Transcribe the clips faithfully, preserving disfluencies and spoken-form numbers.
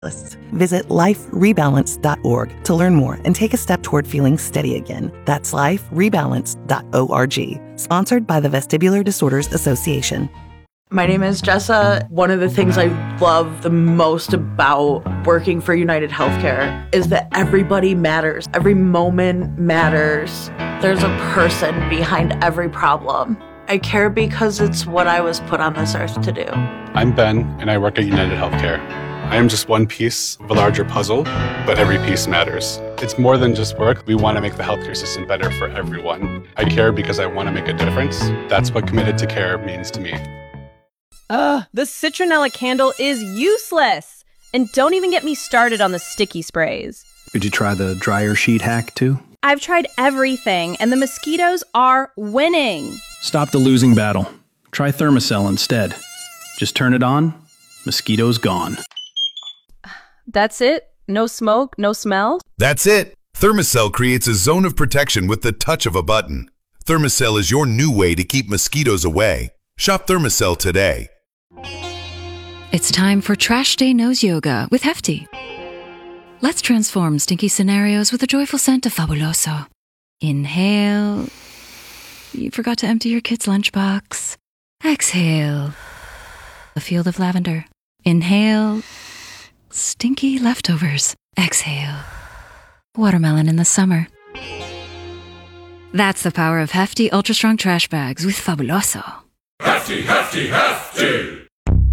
Visit life rebalance dot org to learn more and take a step toward feeling steady again. That's life rebalance dot org. Sponsored by the Vestibular Disorders Association. My name is Jessa. One of the things I love the most about working for United Healthcare is that everybody matters. Every moment matters. There's a person behind every problem. I care because it's what I was put on this earth to do. I'm Ben, and I work at United Healthcare. I am just one piece of a larger puzzle, but every piece matters. It's more than just work. We want to make the healthcare system better for everyone. I care because I want to make a difference. That's what committed to care means to me. Ugh, the citronella candle is useless. And don't even get me started on the sticky sprays. Did you try the dryer sheet hack too? I've tried everything, and the mosquitoes are winning. Stop the losing battle. Try Thermacell instead. Just turn it on, mosquitoes gone. That's it? No smoke, no smell? That's it. Thermacell creates a zone of protection with the touch of a button. Thermacell is your new way to keep mosquitoes away. Shop Thermacell today. It's time for Trash Day Nose Yoga with Hefty. Let's transform stinky scenarios with a joyful scent of Fabuloso. Inhale. You forgot to empty your kid's lunchbox. Exhale. A field of lavender. Inhale. Stinky leftovers. Exhale. Watermelon in the summer. That's the power of Hefty Ultra Strong Trash Bags with Fabuloso. Hefty, hefty, hefty!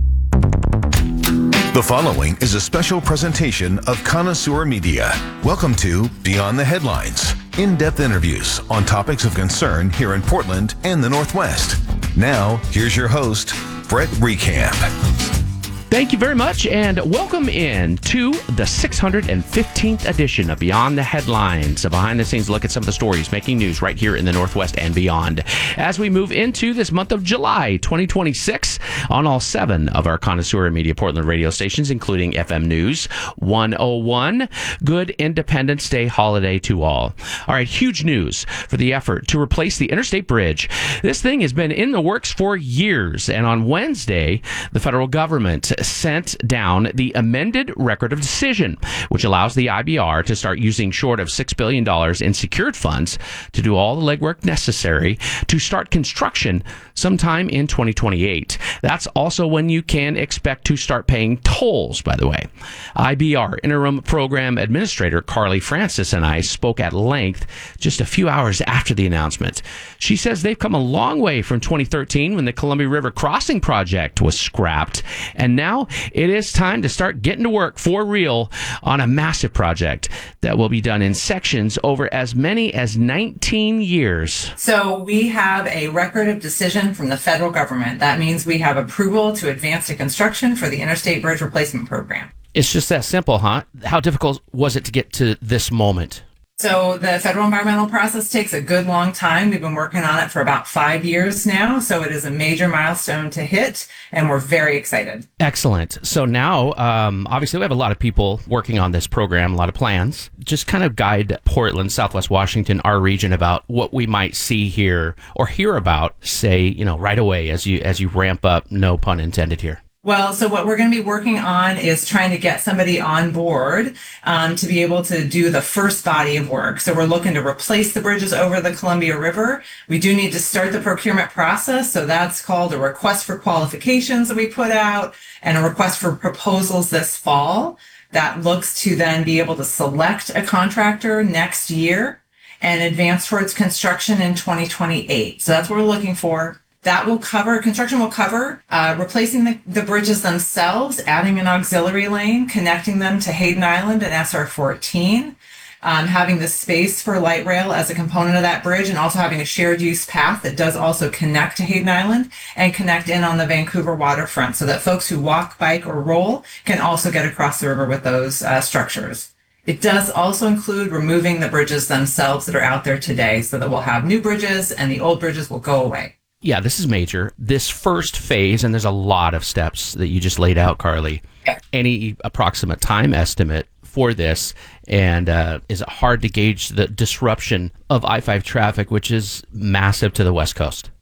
The following is a special presentation of Connoisseur Media. Welcome to Beyond the Headlines, in-depth interviews on topics of concern here in Portland and the Northwest. Now, here's your host, Brett Recamp. Thank you very much, and welcome in to the six hundred fifteenth edition of Beyond the Headlines, a behind-the-scenes look at some of the stories making news right here in the Northwest and beyond. As we move into this month of July twenty twenty-six, on all seven of our Connoisseur Media Portland radio stations, including F M News one oh one, good Independence Day holiday to all. All right, huge news for the effort to replace the Interstate Bridge. This thing has been in the works for years, and on Wednesday, the federal government sent down the amended record of decision, which allows the I B R to start using short of six billion dollars in secured funds to do all the legwork necessary to start construction sometime in twenty twenty-eight. That's also when you can expect to start paying tolls, by the way. I B R Interim Program Administrator Carly Francis and I spoke at length just a few hours after the announcement. She says they've come a long way from twenty thirteen when the Columbia River Crossing Project was scrapped, and now Now it is time to start getting to work for real on a massive project that will be done in sections over as many as nineteen years. So we have a record of decision from the federal government. That means we have approval to advance to construction for the Interstate Bridge Replacement Program. It's just that simple, huh? How difficult was it to get to this moment? So the federal environmental process takes a good long time. We've been working on it for about five years now. So it is a major milestone to hit, and we're very excited. Excellent. So now, um, obviously, we have a lot of people working on this program, a lot of plans. Just kind of guide Portland, Southwest Washington, our region, about what we might see here or hear about, say, you know, right away as you as you ramp up, no pun intended here. Well, so what we're going to be working on is trying to get somebody on board um, to be able to do the first body of work. So we're looking to replace the bridges over the Columbia River. We do need to start the procurement process. So that's called a request for qualifications that we put out and a request for proposals this fall that looks to then be able to select a contractor next year and advance towards construction in twenty twenty-eight. So that's what we're looking for. That will cover, construction will cover uh, replacing the, the bridges themselves, adding an auxiliary lane, connecting them to Hayden Island and S R fourteen, um, having the space for light rail as a component of that bridge, and also having a shared use path that does also connect to Hayden Island and connect in on the Vancouver waterfront so that folks who walk, bike, or roll can also get across the river with those uh, structures. It does also include removing the bridges themselves that are out there today so that we'll have new bridges and the old bridges will go away. Yeah, this is major. This first phase, and there's a lot of steps that you just laid out, Carly. Yeah. Any approximate time estimate for this, and uh, is it hard to gauge the disruption of I five traffic, which is massive to the West Coast?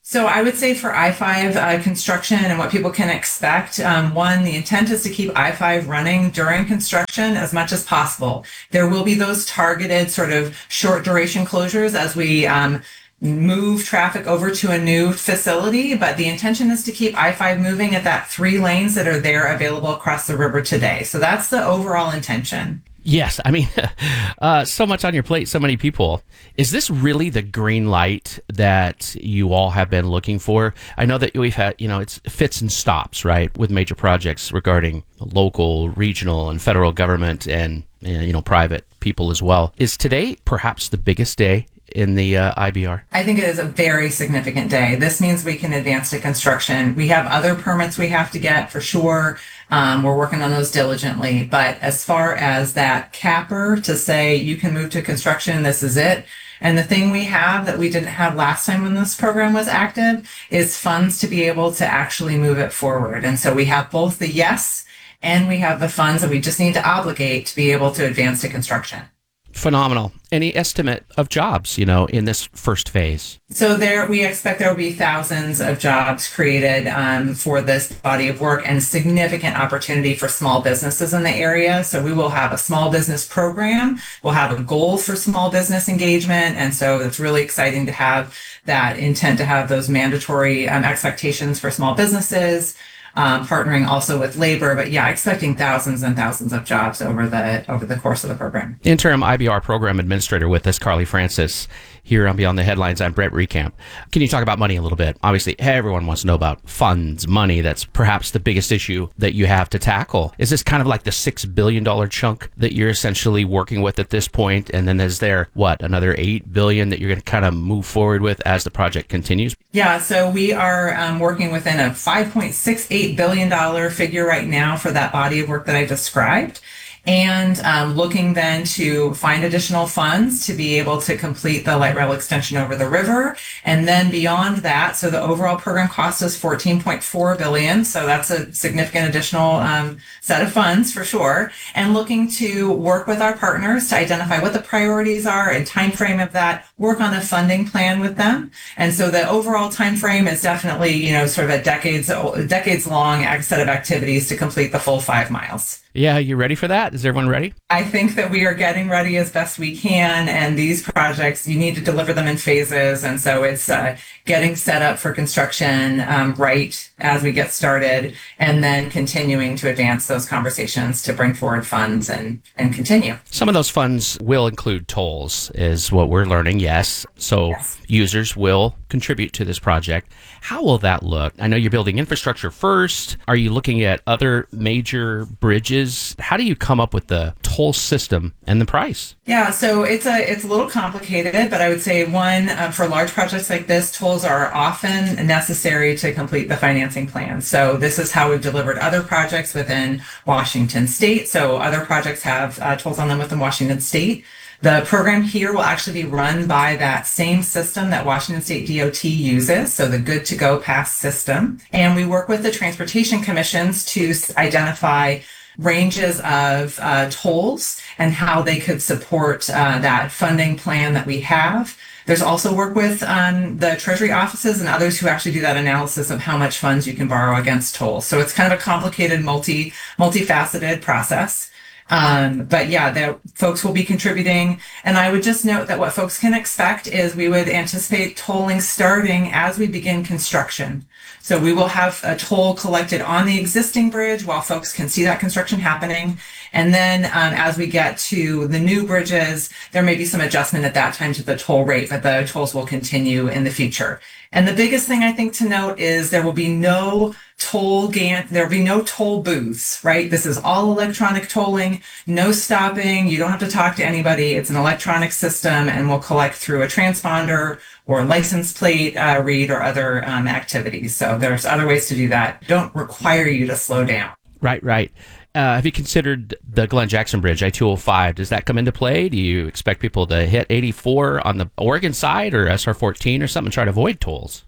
So I would say for I five uh, construction and what people can expect, um, one, the intent is to keep I five running during construction as much as possible. There will be those targeted sort of short duration closures as we um, move traffic over to a new facility, but the intention is to keep I five moving at that three lanes that are there available across the river today. So that's the overall intention. Yes, I mean, uh, so much on your plate, so many people. Is this really the green light that you all have been looking for? I know that we've had, you know, it's fits and stops, right, with major projects regarding local, regional, and federal government and, you know, private people as well. Is today perhaps the biggest day in the uh, I B R? I think it is a very significant day. This means we can advance to construction. We have other permits we have to get for sure. Um, we're working on those diligently. But as far as that capper to say you can move to construction, this is it. And the thing we have that we didn't have last time when this program was active is funds to be able to actually move it forward. And so we have both the yes and we have the funds that we just need to obligate to be able to advance to construction. Phenomenal. Any estimate of jobs, you know, in this first phase? So there, we expect there will be thousands of jobs created um, for this body of work and significant opportunity for small businesses in the area. So we will have a small business program. We'll have a goal for small business engagement. And so it's really exciting to have that intent to have those mandatory um, expectations for small businesses. Um, partnering also with labor, but yeah, expecting thousands and thousands of jobs over the over the course of the program. Interim I B R program administrator with us, Carly Francis, here on Beyond the Headlines. I'm Brett Recamp. Can you talk about money a little bit? Obviously, everyone wants to know about funds, money. That's perhaps the biggest issue that you have to tackle. Is this kind of like the six billion dollars chunk that you're essentially working with at this point? And then is there, what, another eight billion dollars that you're going to kind of move forward with as the project continues? Yeah, so we are um, working within a five point six eight billion dollars figure right now for that body of work that I described. And um, looking then to find additional funds to be able to complete the light rail extension over the river. And then beyond that, so the overall program cost is fourteen point four billion dollars. So that's a significant additional um, set of funds for sure. And looking to work with our partners to identify what the priorities are and time frame of that, work on a funding plan with them. And so the overall time frame is definitely, you know, sort of a decades, decades long set of activities to complete the full five miles. Yeah, you ready for that? Is everyone ready? I think that we are getting ready as best we can. And these projects, you need to deliver them in phases. And so it's uh, getting set up for construction um, right as we get started, and then continuing to advance those conversations to bring forward funds and, and continue. Some of those funds will include tolls, is what we're learning, yes. So yes. Users will contribute to this project. How will that look? I know you're building infrastructure first. Are you looking at other major bridges? How do you come up with the toll system and the price? Yeah, so it's a it's a little complicated, but I would say one, uh, for large projects like this, tolls are often necessary to complete the financing plan. So this is how we've delivered other projects within Washington State. So other projects have uh, tolls on them within Washington State. The program here will actually be run by that same system that Washington State D O T uses, so the Good to Go Pass system. And we work with the transportation commissions to identify ranges of uh, tolls and how they could support uh, that funding plan that we have. There's also work with um, the Treasury offices and others who actually do that analysis of how much funds you can borrow against tolls. So it's kind of a complicated, multi, multifaceted process. Um, but yeah, the folks will be contributing. And I would just note that what folks can expect is we would anticipate tolling starting as we begin construction. So we will have a toll collected on the existing bridge while folks can see that construction happening. And then um, as we get to the new bridges, there may be some adjustment at that time to the toll rate, but the tolls will continue in the future. And the biggest thing I think to note is there will be no toll gan- there'll be no toll booths, right? This is all electronic tolling, no stopping. You don't have to talk to anybody. It's an electronic system and we'll collect through a transponder or license plate uh, read or other um, activities. So there's other ways to do that. Don't require you to slow down. Right, right. Uh, have you considered the Glenn Jackson Bridge, I two oh five? Does that come into play? Do you expect people to hit eighty-four on the Oregon side or S R fourteen or something, try to avoid tolls?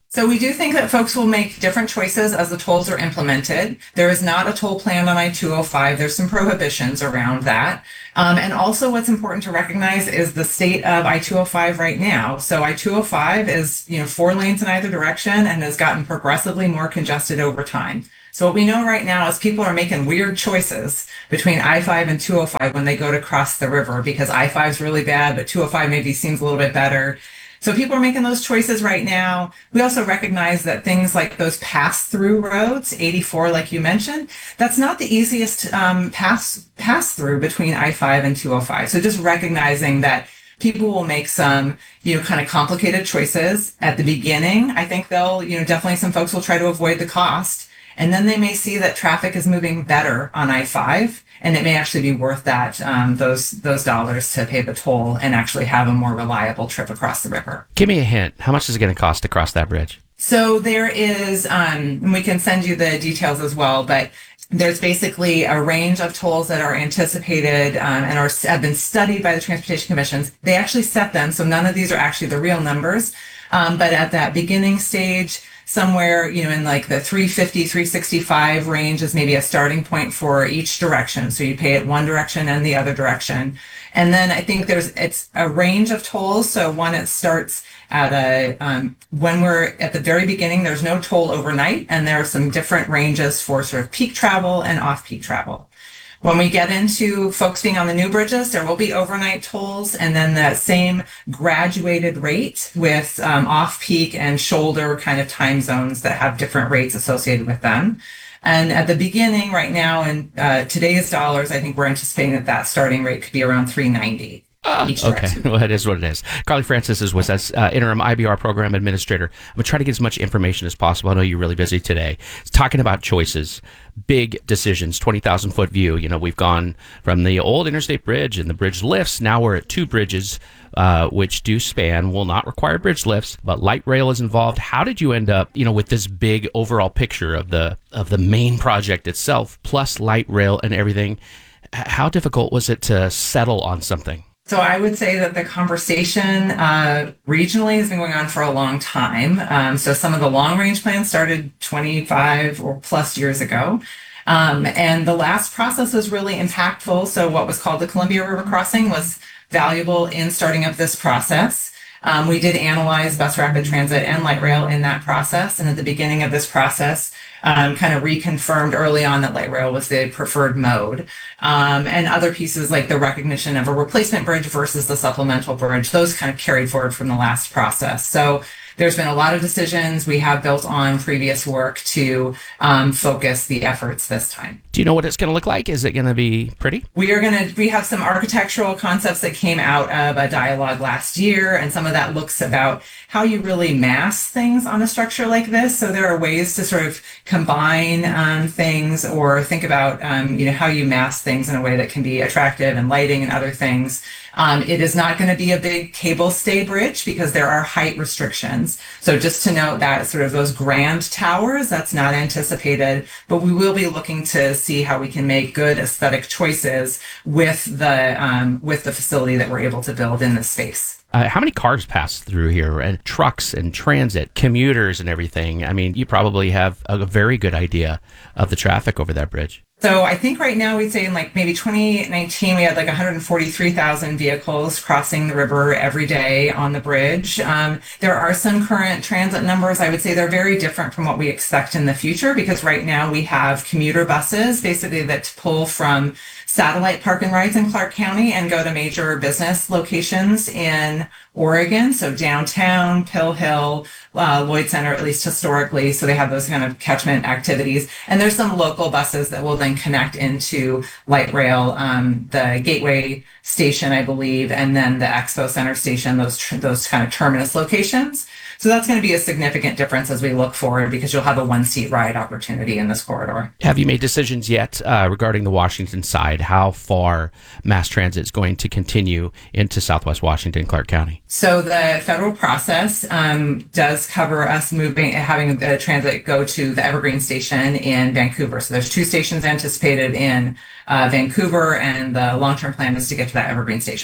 So we do think that folks will make different choices as the tolls are implemented. There is not a toll plan on I two oh five. There's some prohibitions around that. Um, and also what's important to recognize is the state of I two oh five right now. So I two oh five is, you know, four lanes in either direction and has gotten progressively more congested over time. So what we know right now is people are making weird choices between I five and two oh five when they go to cross the river, because I five is really bad, but two oh five maybe seems a little bit better. So people are making those choices right now. We also recognize that things like those pass-through roads, eighty-four, like you mentioned, that's not the easiest um, pass pass through between I five and two oh five. So just recognizing that people will make some, you know, kind of complicated choices at the beginning. I think they'll, you know, definitely some folks will try to avoid the cost. And then they may see that traffic is moving better on I five, and it may actually be worth that, um, those those dollars to pay the toll and actually have a more reliable trip across the river. Give me a hint. How much is it going to cost to cross that bridge? So there is, um, and we can send you the details as well, but there's basically a range of tolls that are anticipated um, and are have been studied by the transportation commissions. They actually set them, so none of these are actually the real numbers. Um, but at that beginning stage, somewhere, you know, in like the three fifty, three sixty-five range is maybe a starting point for each direction. So you pay it one direction and the other direction. And then I think there's, it's a range of tolls. So one, it starts at a, um, when we're at the very beginning, there's no toll overnight. And there are some different ranges for sort of peak travel and off-peak travel. When we get into folks being on the new bridges, there will be overnight tolls, and then that same graduated rate with um, off-peak and shoulder kind of time zones that have different rates associated with them. And at the beginning right now, in uh, today's dollars, I think we're anticipating that that starting rate could be around three ninety. Uh, okay, well, it is what it is. Carly Francis is with us, uh, interim I B R program administrator. I'm going to try to get as much information as possible. I know you're really busy today. It's talking about choices, big decisions, twenty thousand foot view. You know, we've gone from the old interstate bridge and the bridge lifts. Now we're at two bridges, uh, which do span, will not require bridge lifts, but light rail is involved. How did you end up, you know, with this big overall picture of the of the main project itself, plus light rail and everything? How difficult was it to settle on something? So I would say that the conversation uh, regionally has been going on for a long time. Um, so some of the long range plans started twenty-five or plus years ago. Um, and the last process was really impactful. So what was called the Columbia River Crossing was valuable in starting up this process. Um, we did analyze bus rapid transit and light rail in that process. And at the beginning of this process, um, kind of reconfirmed early on that light rail was the preferred mode. Um, and other pieces like the recognition of a replacement bridge versus the supplemental bridge, those kind of carried forward from the last process. So there's been a lot of decisions we have built on previous work to um, focus the efforts this time. Do you know what it's going to look like? Is it going to be pretty? We are going to, we have some architectural concepts that came out of a dialogue last year, and some of that looks about how you really mass things on a structure like this. So there are ways to sort of combine um, things or think about, um, you know, how you mass things in a way that can be attractive, and lighting and other things. Um, it is not going to be a big cable stay bridge because there are height restrictions. So just to note that sort of those grand towers, that's not anticipated, but we will be looking to see how we can make good aesthetic choices with the um, with the facility that we're able to build in this space. Uh, how many cars pass through here, and trucks and transit, commuters and everything? I mean, you probably have a very good idea of the traffic over that bridge. So I think right now we'd say in like maybe twenty nineteen, we had like one hundred forty-three thousand vehicles crossing the river every day on the bridge. Um, there are some current transit numbers. I would say they're very different from what we expect in the future, because right now we have commuter buses basically that pull from satellite park and rides in Clark County and go to major business locations in Oregon. So downtown, Pill Hill, uh, Lloyd Center, at least historically. So they have those kind of catchment activities. And there's some local buses that will then connect into light rail, um, the Gateway station, I believe, and then the Expo Center station, those, tr- those kind of terminus locations. So that's going to be a significant difference as we look forward, because you'll have a one-seat ride opportunity in this corridor. Have you made decisions yet uh, regarding the Washington side, how far mass transit is going to continue into Southwest Washington, Clark County? So the federal process um, does cover us moving, having the transit go to the Evergreen station in Vancouver. So there's two stations anticipated in uh, Vancouver, and the long-term plan is to get to that Evergreen station.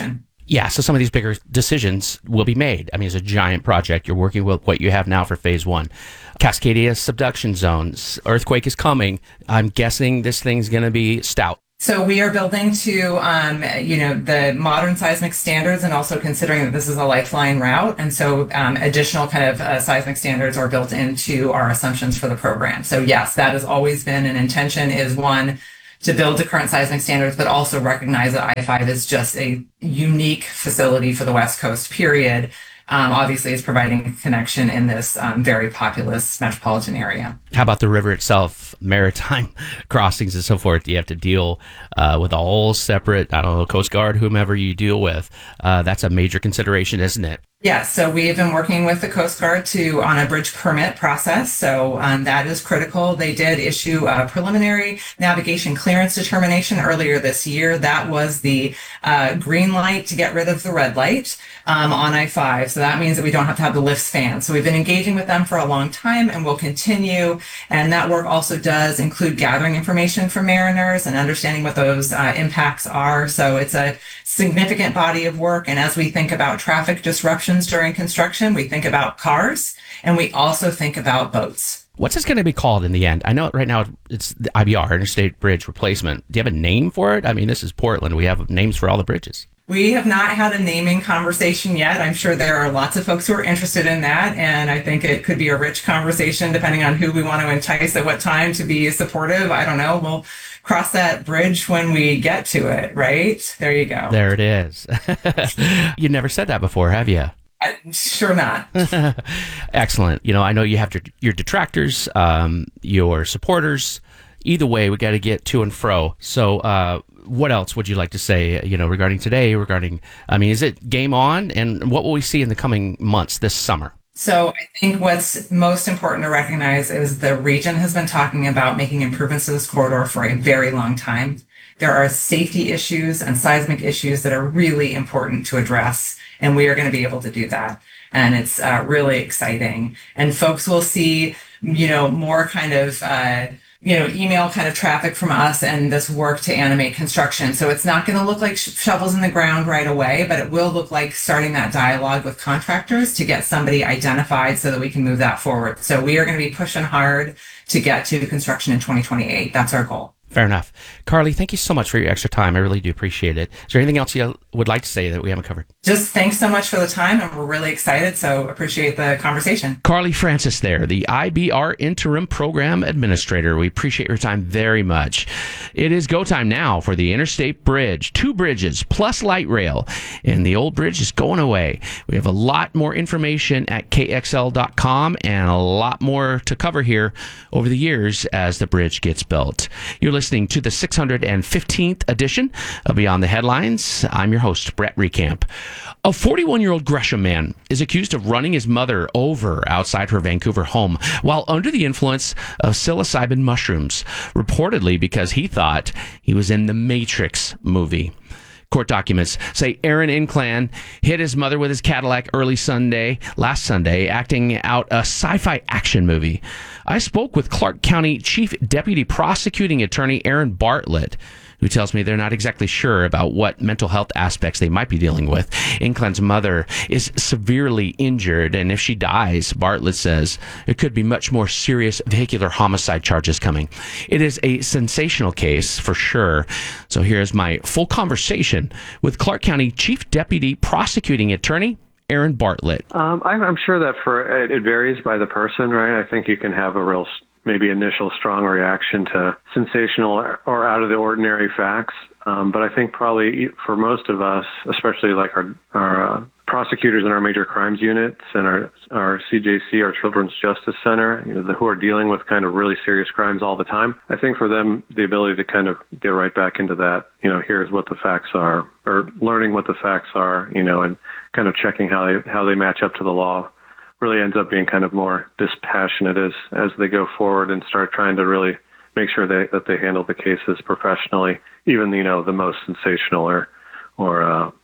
Yeah, so some of these bigger decisions will be made. I mean, it's a giant project. You're working with what you have now for phase one. Cascadia subduction zones. Earthquake is coming. I'm guessing this thing's going to be stout. So we are building to, um, you know, the modern seismic standards, and also considering that this is a lifeline route. And so um, additional kind of uh, seismic standards are built into our assumptions for the program. So yes, that has always been an intention, is one, to build to current seismic standards, but also recognize that I five is just a unique facility for the West Coast, period. Um, obviously, it's providing a connection in this um, very populous metropolitan area. How about the river itself, maritime crossings and so forth? You have to deal uh, with a whole separate, I don't know, Coast Guard, whomever you deal with. Uh, that's a major consideration, isn't it? Yes, so we have been working with the Coast Guard to on a bridge permit process. So um, that is critical. They did issue a preliminary navigation clearance determination earlier this year. That was the uh, green light to get rid of the red light um, on I five. So that means that we don't have to have the lifts fanned. So we've been engaging with them for a long time, and we'll continue. And that work also does include gathering information from mariners and understanding what those uh, impacts are. So it's a significant body of work. And as we think about traffic disruption during construction, we think about cars, and we also think about boats. What's this going to be called in the end? I know right now it's the I B R, Interstate Bridge Replacement. Do you have a name for it? I mean, this is Portland. We have names for all the bridges. We have not had a naming conversation yet. I'm sure there are lots of folks who are interested in that, and I think it could be a rich conversation depending on who we want to entice at what time to be supportive. I don't know. We'll cross that bridge when we get to it, right? There you go. There it is. You never said that before, have you? Sure not. Excellent. You know, I know you have your, your detractors, um, your supporters. Either way, we got to get to and fro. So uh, what else would you like to say, you know, regarding today, regarding, I mean, is it game on? And what will we see in the coming months this summer? So I think what's most important to recognize is the region has been talking about making improvements to this corridor for a very long time. There are safety issues and seismic issues that are really important to address, and we are going to be able to do that. And it's uh, really exciting. And folks will see, you know, more kind of, uh, you know, email kind of traffic from us and this work to animate construction. So it's not going to look like sh- shovels in the ground right away, but it will look like starting that dialogue with contractors to get somebody identified so that we can move that forward. So we are going to be pushing hard to get to construction in twenty twenty-eight. That's our goal. Fair enough. Carly, thank you so much for your extra time. I really do appreciate it. Is there anything else you would like to say that we haven't covered? Just thanks so much for the time, and we're really excited, so appreciate the conversation. Carly Francis there, the I B R Interim Program Administrator. We appreciate your time very much. It is go time now for the Interstate Bridge. Two bridges plus light rail, and the old bridge is going away. We have a lot more information at K X L dot com and a lot more to cover here over the years as the bridge gets built. You're listening listening to the six hundred fifteenth edition of Beyond the Headlines. I'm your host, Brett Recamp. A forty-one-year-old Gresham man is accused of running his mother over outside her Vancouver home while under the influence of psilocybin mushrooms, reportedly because he thought he was in the Matrix movie. Court documents say Aaron Inclan hit his mother with his Cadillac early Sunday, last Sunday, acting out a sci-fi action movie. I spoke with Clark County Chief Deputy Prosecuting Attorney Aaron Bartlett, who tells me they're not exactly sure about what mental health aspects they might be dealing with. Inclan's mother is severely injured, and if she dies, Bartlett says, it could be much more serious vehicular homicide charges coming. It is a sensational case for sure. So here's my full conversation with Clark County Chief Deputy Prosecuting Attorney Aaron Bartlett. Um, I'm, I'm sure that for it, it varies by the person, right? I think you can have a real maybe initial strong reaction to sensational or out of the ordinary facts. Um, but I think probably for most of us, especially like our, our uh, prosecutors in our major crimes units and our, our C J C, our Children's Justice Center, you know, the, who are dealing with kind of really serious crimes all the time, I think for them, the ability to kind of get right back into that, you know, here's what the facts are, or learning what the facts are, you know, and kind of checking how they, how they match up to the law really ends up being kind of more dispassionate as, as they go forward and start trying to really make sure they, that they handle the cases professionally, even, you know, the most sensational or, or uh,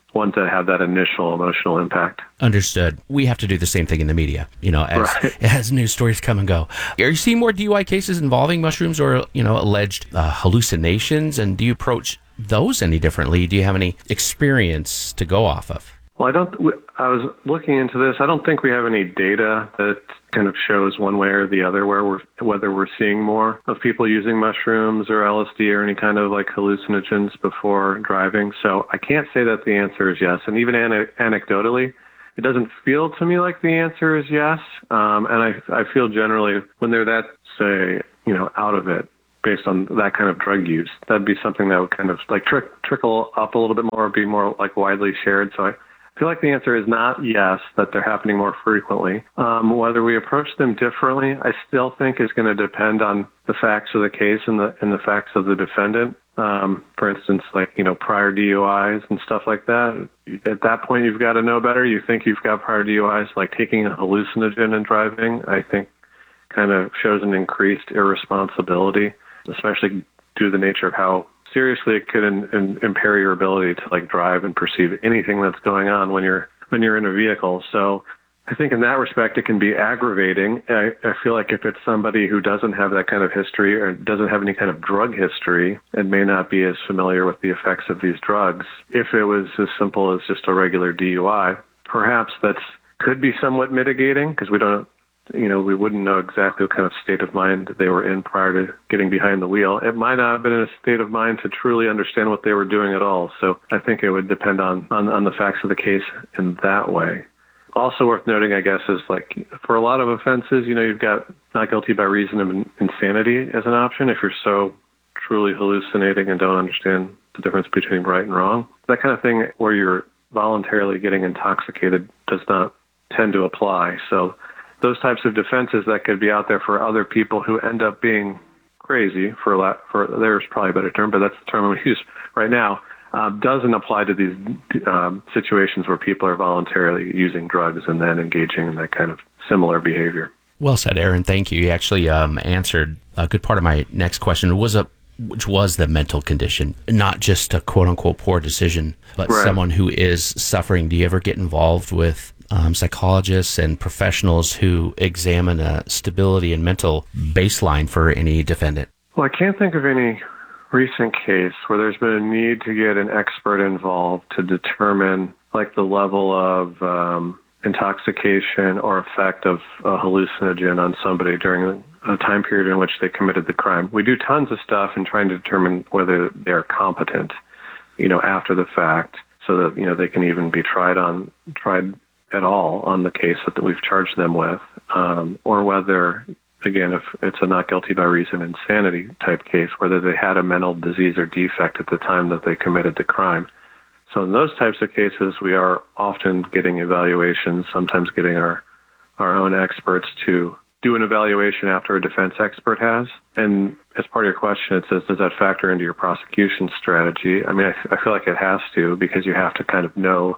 ones that have that initial emotional impact. Understood. We have to do the same thing in the media, you know, as right. as news stories come and go. Are you seeing more D U I cases involving mushrooms or, you know, alleged uh, hallucinations? And do you approach those any differently? Do you have any experience to go off of? Well, I don't, I was looking into this. I don't think we have any data that kind of shows one way or the other where we're, whether we're seeing more of people using mushrooms or L S D or any kind of like hallucinogens before driving. So I can't say that the answer is yes. And even an- anecdotally, it doesn't feel to me like the answer is yes. Um, and I, I feel generally when they're that, say, you know, out of it, based on that kind of drug use, that'd be something that would kind of like trick, trickle up a little bit more, be more like widely shared. So I feel like the answer is not yes, that they're happening more frequently. Um, whether we approach them differently, I still think is going to depend on the facts of the case and the and the facts of the defendant. Um, for instance, like, you know, prior D U Is and stuff like that. At that point, you've got to know better. You think you've got prior D U Is, like taking a hallucinogen and driving, I think kind of shows an increased irresponsibility, especially due to the nature of how seriously it could in, in, impair your ability to like drive and perceive anything that's going on when you're when you're in a vehicle. So I think in that respect, it can be aggravating. I, I feel like if it's somebody who doesn't have that kind of history or doesn't have any kind of drug history and may not be as familiar with the effects of these drugs, if it was as simple as just a regular D U I, perhaps that's could be somewhat mitigating because we don't you know, we wouldn't know exactly what kind of state of mind they were in prior to getting behind the wheel. It might not have been in a state of mind to truly understand what they were doing at all. So I think it would depend on, on, on the facts of the case in that way. Also worth noting, I guess, is like for a lot of offenses, you know, you've got not guilty by reason of insanity as an option if you're so truly hallucinating and don't understand the difference between right and wrong. That kind of thing where you're voluntarily getting intoxicated does not tend to apply. So those types of defenses that could be out there for other people who end up being crazy, for a lot, for there's probably a better term, but that's the term we use right now, uh, doesn't apply to these um, situations where people are voluntarily using drugs and then engaging in that kind of similar behavior. Well said, Aaron. Thank you. You actually um, answered a good part of my next question. It was a which was the mental condition, not just a quote-unquote poor decision, but right. someone who is suffering. Do you ever get involved with um, psychologists and professionals who examine a stability and mental baseline for any defendant? Well, I can't think of any recent case where there's been a need to get an expert involved to determine like the level of um, intoxication or effect of a hallucinogen on somebody during a time period in which they committed the crime. We do tons of stuff in trying to determine whether they're competent, you know, after the fact, so that, you know, they can even be tried on, tried at all on the case that we've charged them with, um, or whether, again, if it's a not guilty by reason of insanity type case, whether they had a mental disease or defect at the time that they committed the crime. So in those types of cases, we are often getting evaluations, sometimes getting our, our own experts to do an evaluation after a defense expert has. And as part of your question, it says, does that factor into your prosecution strategy? I mean, I, I feel like it has to, because you have to kind of know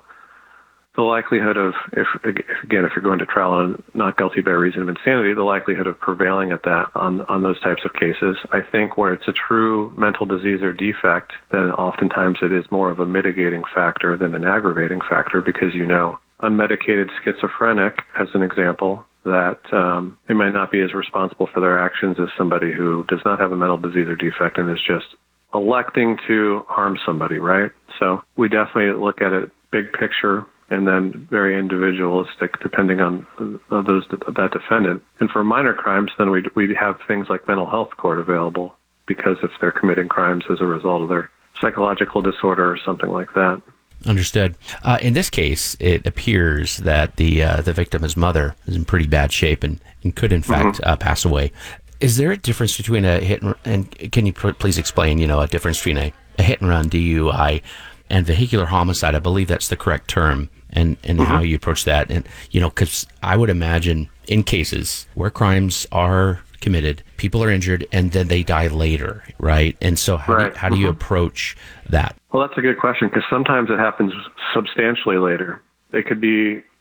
the likelihood of, if, if again, if you're going to trial on not guilty by reason of insanity, the likelihood of prevailing at that on, on those types of cases. I think where it's a true mental disease or defect, then oftentimes it is more of a mitigating factor than an aggravating factor, because, you know, unmedicated schizophrenic, as an example, that um, they might not be as responsible for their actions as somebody who does not have a mental disease or defect and is just electing to harm somebody, right? So we definitely look at it big picture and then very individualistic depending on uh, those that defendant. And for minor crimes, then we we have things like mental health court available, because if they're committing crimes as a result of their psychological disorder or something like that. Understood. Uh, in this case, it appears that the uh, the victim's mother is in pretty bad shape and, and could, in fact, mm-hmm. uh, pass away. Is there a difference between a hit and, and can you pr- please explain, you know, a difference between a, a hit and run D U I and vehicular homicide? I believe that's the correct term, and, and mm-hmm. how you approach that. And, you know, because I would imagine in cases where crimes are committed, people are injured, and then they die later, right? And so how, right. do, you, how do you mm-hmm. approach that? Well, that's a good question, because sometimes it happens substantially later. It could be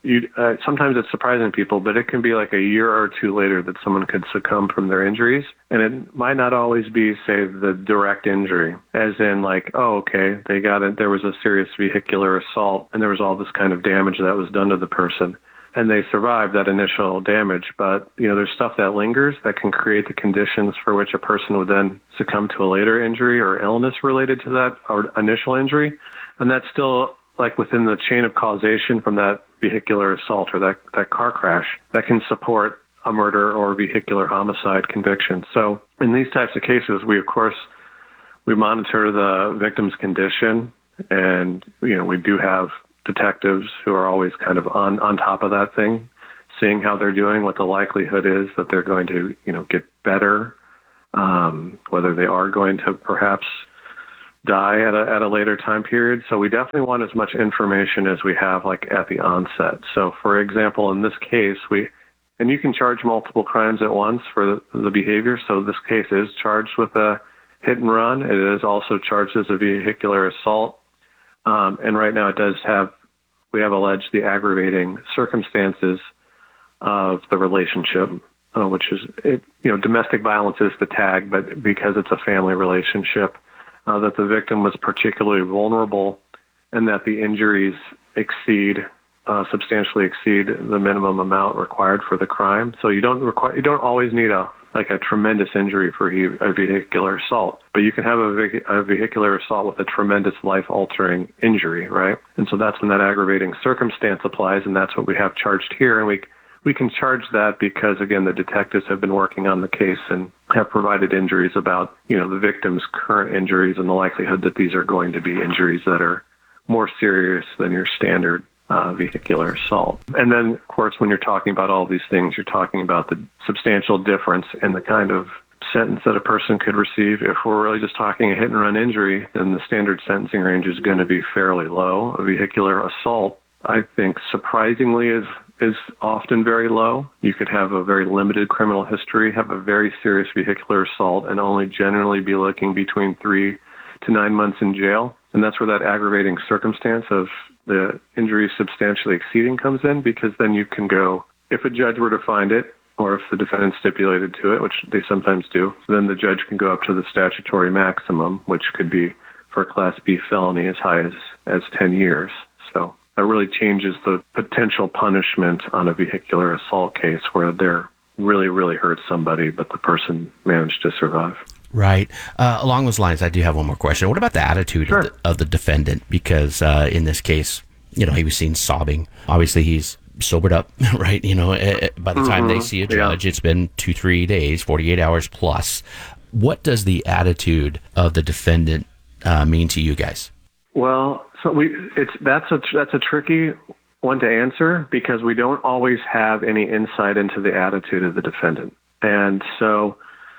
you uh, sometimes it's surprising people, but it can be like a year or two later that someone could succumb from their injuries. And it might not always be, say, the direct injury, as in like, oh, okay, they got it. There was a serious vehicular assault and there was all this kind of damage that was done to the person. And they survived that initial damage. But, you know, there's stuff that lingers that can create the conditions for which a person would then succumb to a later injury or illness related to that or initial injury. And that's still like within the chain of causation from that vehicular assault or that, that car crash that can support a murder or vehicular homicide conviction. So in these types of cases, we, of course, we monitor the victim's condition, and, you know, we do have detectives who are always kind of on, on top of that thing, seeing how they're doing, what the likelihood is that they're going to, you know, get better, um, whether they are going to perhaps die at a, at a later time period. So we definitely want as much information as we have, like, at the onset. So, for example, in this case, we, and you can charge multiple crimes at once for the, the behavior. So this case is charged with a hit and run. It is also charged as a vehicular assault. Um, and right now it does have, we have alleged the aggravating circumstances of the relationship, uh, which is, it, you know, domestic violence is the tag, but because it's a family relationship, uh, that the victim was particularly vulnerable and that the injuries exceed, uh, substantially exceed the minimum amount required for the crime. So you don't require, you don't always need a, like a tremendous injury for a vehicular assault, but you can have a, ve- a vehicular assault with a tremendous life-altering injury, right? And so that's when that aggravating circumstance applies, and that's what we have charged here. And we we can charge that because, again, the detectives have been working on the case and have provided injuries about, you know, the victim's current injuries and the likelihood that these are going to be injuries that are more serious than your standard Uh, vehicular assault. And then, of course, when you're talking about all these things, you're talking about the substantial difference in the kind of sentence that a person could receive. If we're really just talking a hit-and-run injury, then the standard sentencing range is going to be fairly low. A vehicular assault, I think, surprisingly, is is often very low. You could have a very limited criminal history, have a very serious vehicular assault, and only generally be looking between three to nine months in jail. And that's where that aggravating circumstance of the injury substantially exceeding comes in, because then you can go, if a judge were to find it, or if the defendant stipulated to it, which they sometimes do, then the judge can go up to the statutory maximum, which could be for a Class B felony as high as, as ten years. So that really changes the potential punishment on a vehicular assault case where they're really, really hurt somebody, but the person managed to survive. Right. Uh, along those lines, I do have one more question. What about the attitude sure. of, the, of the defendant? Because uh, in this case, you know, he was seen sobbing. Obviously, he's sobered up, right? You know, uh, by the time mm-hmm. they see a judge, yeah. it's been two, three days, forty-eight hours plus. What does the attitude of the defendant uh, mean to you guys? Well, so we it's that's a that's a tricky one to answer because we don't always have any insight into the attitude of the defendant, and so.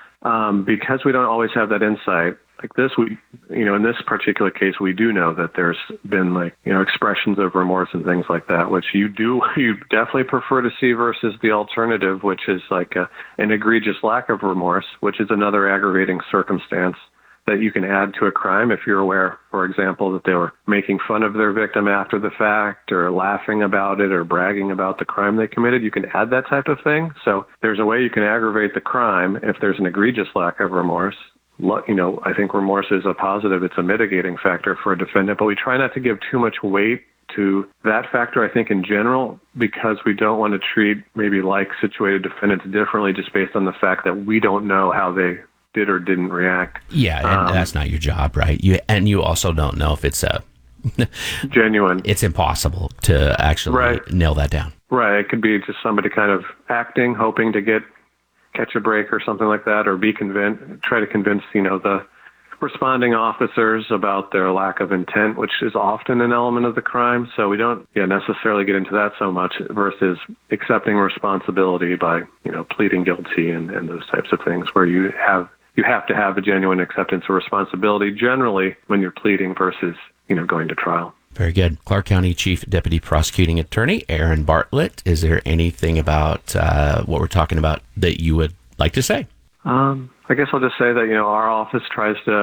Um, because we don't always have that insight, like this, we, you know, in this particular case, we do know that there's been like, you know, expressions of remorse and things like that, which you do, you definitely prefer to see versus the alternative, which is like a, an egregious lack of remorse, which is another aggravating circumstance that you can add to a crime if you're aware, for example, that they were making fun of their victim after the fact or laughing about it or bragging about the crime they committed. You can add that type of thing. So there's a way you can aggravate the crime if there's an egregious lack of remorse. You know, I think remorse is a positive. It's a mitigating factor for a defendant, but we try not to give too much weight to that factor, I think, in general, because we don't want to treat maybe like situated defendants differently just based on the fact that we don't know how they did or didn't react. Yeah, and um, that's not your job, right? You and you also don't know if it's a genuine. It's impossible to actually right. nail that down. Right. It could be just somebody kind of acting, hoping to get catch a break or something like that, or be convinced, try to convince, you know, the responding officers about their lack of intent, which is often an element of the crime. So we don't yeah, necessarily get into that so much versus accepting responsibility by, you know, pleading guilty and, and those types of things where you have you have to have a genuine acceptance of responsibility generally when you're pleading versus, you know, going to trial. Very good. Clark County Chief Deputy Prosecuting Attorney Aaron Bartlett, is there anything about uh, what we're talking about that you would like to say? Um, I guess I'll just say that, you know, our office tries to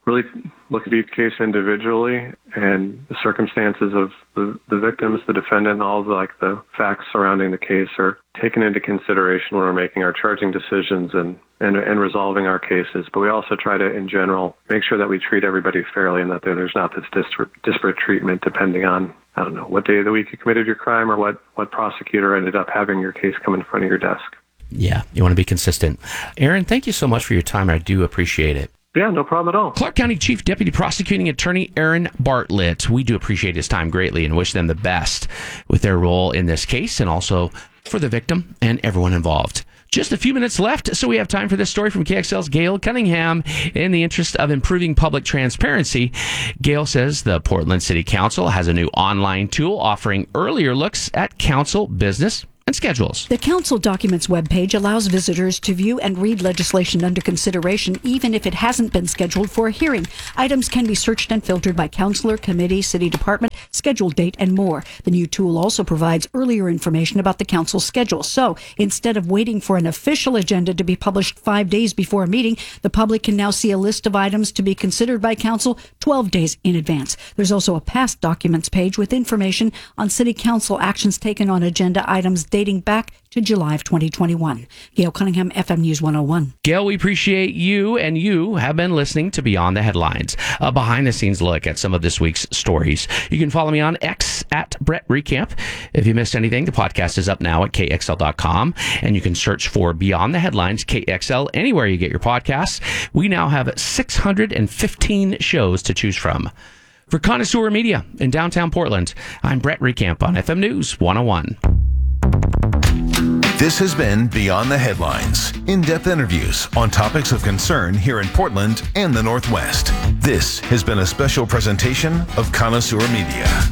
really look at each case individually and the circumstances of the, the victims, the defendant, and all the, like the facts surrounding the case are taken into consideration when we're making our charging decisions and, and, and resolving our cases. But we also try to, in general, make sure that we treat everybody fairly and that there, there's not this disparate, disparate treatment depending on, I don't know, what day of the week you committed your crime or what, what prosecutor ended up having your case come in front of your desk. Yeah, you want to be consistent. Aaron, thank you so much for your time. I do appreciate it. Yeah, no problem at all. Clark County Chief Deputy Prosecuting Attorney Aaron Bartlett. We do appreciate his time greatly and wish them the best with their role in this case and also for the victim and everyone involved. Just a few minutes left, so we have time for this story from K X L's Gail Cunningham. In the interest of improving public transparency, Gail says the Portland City Council has a new online tool offering earlier looks at council business and schedules. The Council Documents webpage allows visitors to view and read legislation under consideration, even if it hasn't been scheduled for a hearing. Items can be searched and filtered by councilor, committee, city department, scheduled date, and more. The new tool also provides earlier information about the council's schedule. So instead of waiting for an official agenda to be published five days before a meeting, the public can now see a list of items to be considered by council twelve days in advance. There's also a past documents page with information on city council actions taken on agenda items dating back to July of twenty twenty-one. Gail Cunningham, F M News one oh one. Gail, we appreciate you, and you have been listening to Beyond the Headlines, a behind-the-scenes look at some of this week's stories. You can follow me on X at Brett Recamp. If you missed anything, the podcast is up now at K X L dot com, and you can search for Beyond the Headlines, K X L, anywhere you get your podcasts. We now have six hundred fifteen shows to choose from. For Connoisseur Media in downtown Portland, I'm Brett Recamp on F M News one oh one. This has been Beyond the Headlines, in-depth interviews on topics of concern here in Portland and the Northwest. This has been a special presentation of Connoisseur Media.